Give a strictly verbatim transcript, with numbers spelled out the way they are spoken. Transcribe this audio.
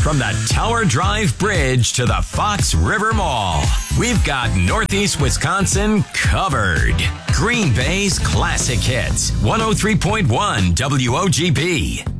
From the Tower Drive Bridge to the Fox River Mall, we've got Northeast Wisconsin covered. Green Bay's classic hits, one oh three point one W O G B.